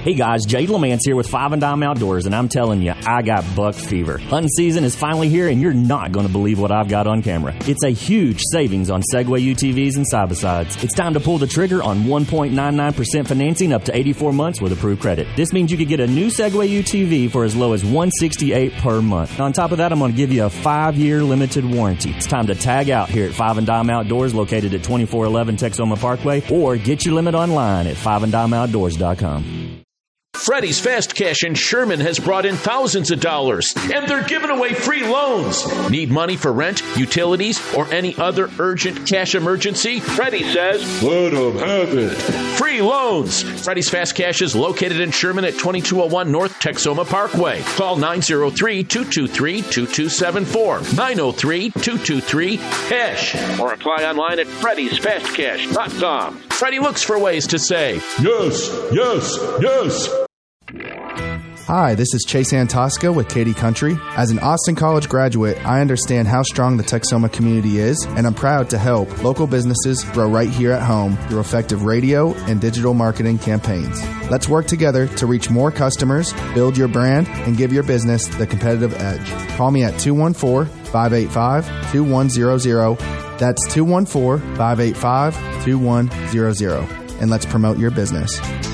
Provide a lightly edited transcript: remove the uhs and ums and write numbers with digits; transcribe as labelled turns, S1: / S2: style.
S1: Hey guys, Jay Lamance here with Five and Dime Outdoors, and I'm telling you, I got buck fever. Hunting season is finally here, and you're not going to believe what I've got on camera. It's a huge savings on Segway UTVs and side-by-sides. It's time to pull the trigger on 1.99% financing up to 84 months with approved credit. This means you could get a new Segway UTV for as low as $168 per month. On top of that, I'm going to give you a 5-year limited warranty. It's time to tag out here at Five and Dime Outdoors, located at 2411 Texoma Parkway, or get your limit online at fiveanddimeoutdoors.com.
S2: Freddy's Fast Cash in Sherman has brought in thousands of dollars, and they're giving away free loans. Need money for rent, utilities, or any other urgent cash emergency? Freddy says, let them have it. Free loans. Freddy's Fast Cash is located in Sherman at 2201 North Texoma Parkway. Call 903-223-2274, 903-223-CASH, or apply online at freddysfastcash.com. Freddy looks for ways to say, yes, yes, yes.
S3: Hi, this is Chase Antosca with Katy Country. As an Austin College graduate, I understand how strong the Texoma community is, and I'm proud to help local businesses grow right here at home through effective radio and digital marketing campaigns. Let's work together to reach more customers, build your brand, and give your business the competitive edge. Call me at 214-585-2100. That's 214-585-2100. And let's promote your business.